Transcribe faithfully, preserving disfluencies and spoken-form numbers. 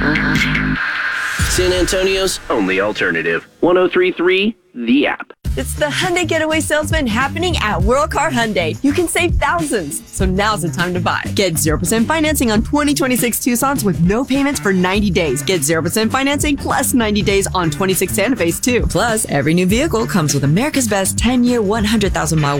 San Antonio's only alternative. one oh three point three The App. It's the Hyundai Getaway Salesman happening at World Car Hyundai. You can save thousands, so now's the time to buy. Get zero percent financing on twenty twenty-six Tucson's with no payments for ninety days. Get zero percent financing plus ninety days on twenty-six Santa Fe's too. Plus, every new vehicle comes with America's Best ten-year, one hundred thousand mile